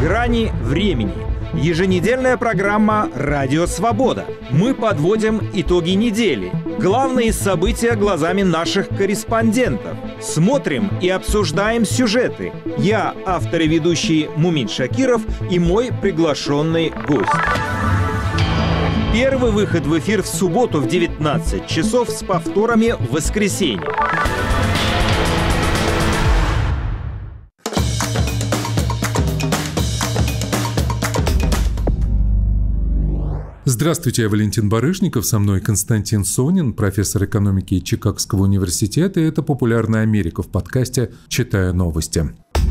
Грани времени. Еженедельная программа «Радио Свобода». Мы подводим итоги недели. Главные события глазами наших корреспондентов. Смотрим и обсуждаем сюжеты. Я, автор и ведущий Мумин Шакиров, и мой приглашенный гость. Первый выход в эфир в субботу в 19 часов с повторами в воскресенье. Здравствуйте, я Валентин Барышников, со мной Константин Сонин, профессор экономики Чикагского университета, и это «Популярная Америка» в подкасте «Читая новости».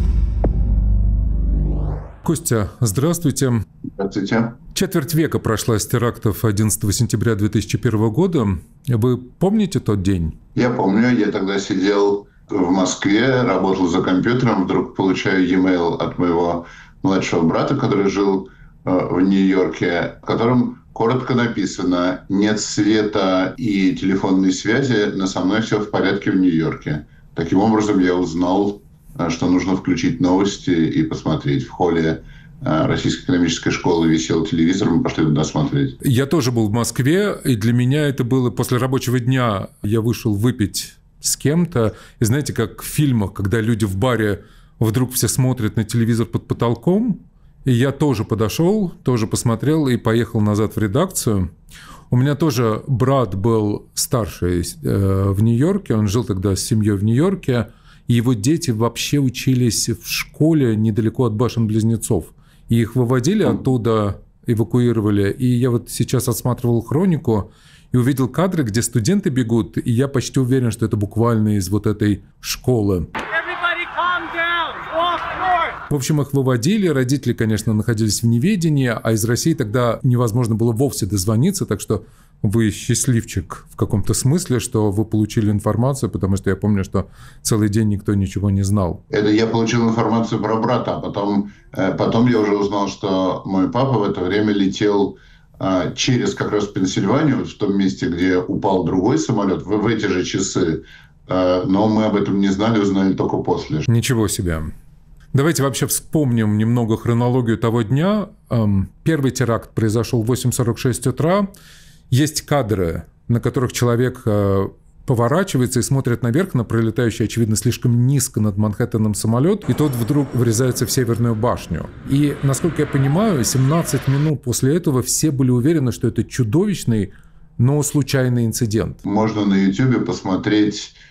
Костя, здравствуйте. Здравствуйте. Четверть века прошла с терактов 11 сентября 2001 года. Вы помните тот день? Я помню, я тогда сидел в Москве, работал за компьютером, вдруг получаю e-mail от моего младшего брата, который жил в Нью-Йорке, в котором коротко написано: «Нет света и телефонной связи, но со мной все в порядке в Нью-Йорке». Таким образом, я узнал, что нужно включить новости и посмотреть. В холле Российской экономической школы висел телевизор, мы пошли туда смотреть. Я тоже был в Москве, и для меня это было после рабочего дня. Я вышел выпить с кем-то, и знаете, как в фильмах, когда люди в баре вдруг все смотрят на телевизор под потолком, и я тоже подошел, тоже посмотрел и поехал назад в редакцию. У меня тоже брат был старший в Нью-Йорке, он жил тогда с семьей в Нью-Йорке, и его дети вообще учились в школе недалеко от башен-близнецов. И их выводили оттуда, эвакуировали. И я вот сейчас отсматривал хронику и увидел кадры, где студенты бегут, и я почти уверен, что это буквально из вот этой школы. В общем, их выводили, родители, конечно, находились в неведении, а из России тогда невозможно было вовсе дозвониться, так что вы счастливчик в каком-то смысле, что вы получили информацию, потому что я помню, что целый день никто ничего не знал. Это я получил информацию про брата, а потом я уже узнал, что мой папа в это время летел через как раз Пенсильванию, в том месте, где упал другой самолет, в эти же часы, но мы об этом не знали, узнали только после. Ничего себе. Давайте вообще вспомним немного хронологию того дня. Первый теракт произошел в 8:46 утра. Есть кадры, на которых человек поворачивается и смотрит наверх на пролетающий, очевидно, слишком низко над Манхэттеном самолет, и тот вдруг врезается в Северную башню. И, насколько я понимаю, 17 минут после этого все были уверены, что это чудовищный, но случайный инцидент. Можно на YouTube посмотреть